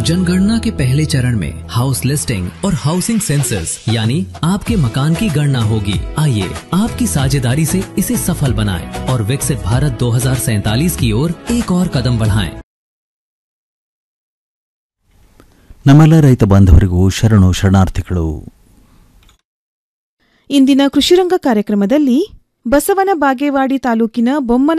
जनगणना के पहले चरण में हाउस लिस्टिंग और हाउसिंग सेंसस यानी आपके मकान की गणना होगी। आइए आपकी साझेदारी से इसे सफल बनाएं और विकसित भारत 2047 की ओर एक और कदम बढ़ाएं। ನಮ್ಮೆಲ್ಲ ರೈತ ಬಾಂಧವರಿಗೂ ಶರಣು ಶರಣಾರ್ಥಿಗಳು. ಇಂದಿನ ಕೃಷಿರಂಗ ಕಾರ್ಯಕ್ರಮದಲ್ಲಿ ಬಸವನ ಬಾಗೇವಾಡಿ ತಾಲೂಕಿನ ಬೊಮ್ಮನ